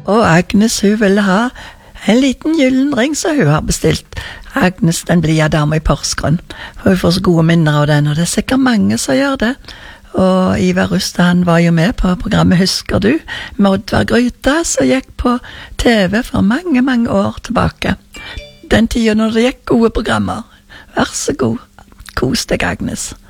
Og Agnes, hun ville ha en liten gyllen ring, så hun har bestilt Agnes, den blide dame i Porsgrunn. Og hun får så gode minner av den, og det er sikkert mange som gjør det. Og Ivar Rustad, han var jo med på programmet Husker du? Med Oddvar Gryta, som gikk på TV for mange, mange år tilbake. Den tiden når det gikk gode programmer. Vær så god, kos deg, Agnes.